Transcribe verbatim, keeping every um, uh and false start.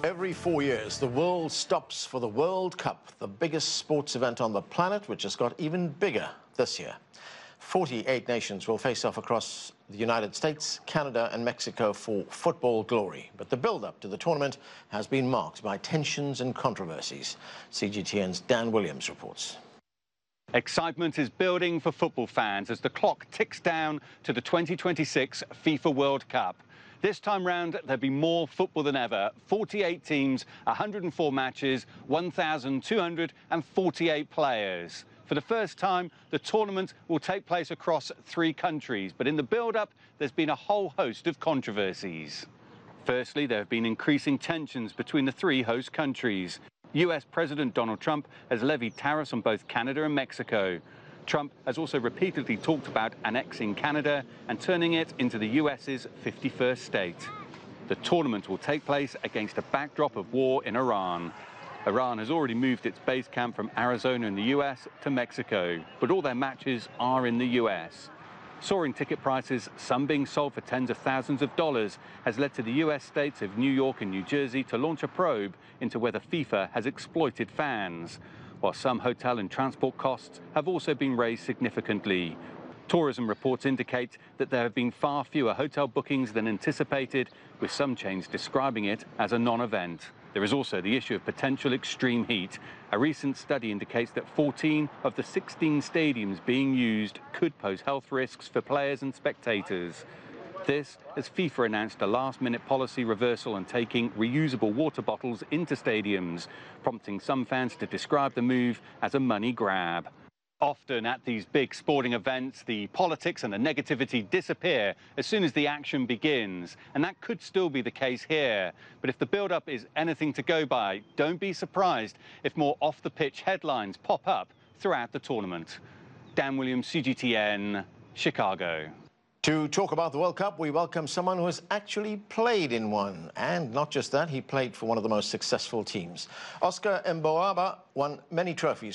Every four years, the world stops for the World Cup, the biggest sports event on the planet, which has got even bigger this year. forty-eight nations will face off across the United States, Canada and Mexico for football glory. But the build-up to the tournament has been marked by tensions and controversies. C G T N's Dan Williams reports. Excitement is building for football fans as the clock ticks down to the twenty twenty-six FIFA World Cup. This time round, there'll be more football than ever. forty-eight teams, one hundred four matches, one thousand two hundred forty-eight players. For the first time, the tournament will take place across three countries. But in the build-up, there's been a whole host of controversies. Firstly, there have been increasing tensions between the three host countries. U S President Donald Trump has levied tariffs on both Canada and Mexico. Trump has also repeatedly talked about annexing Canada and turning it into the U S's fifty-first state. The tournament will take place against a backdrop of war in Iran. Iran has already moved its base camp from Arizona in the U S to Mexico, but all their matches are in the U S. Soaring ticket prices, some being sold for tens of thousands of dollars, has led to the U S states of New York and New Jersey to launch a probe into whether FIFA has exploited fans, while some hotel and transport costs have also been raised significantly. Tourism reports indicate that there have been far fewer hotel bookings than anticipated, with some chains describing it as a non-event. There is also the issue of potential extreme heat. A recent study indicates that fourteen of the sixteen stadiums being used could pose health risks for players and spectators. This as FIFA announced a last-minute policy reversal on taking reusable water bottles into stadiums, prompting some fans to describe the move as a money grab. Often at these big sporting events, the politics and the negativity disappear as soon as the action begins, and that could still be the case here. But if the build-up is anything to go by, don't be surprised if more off-the-pitch headlines pop up throughout the tournament. Dan Williams, C G T N, Chicago. To talk about the World Cup, we welcome someone who has actually played in one. And not just that, he played for one of the most successful teams. Oscar Mboaba won many trophies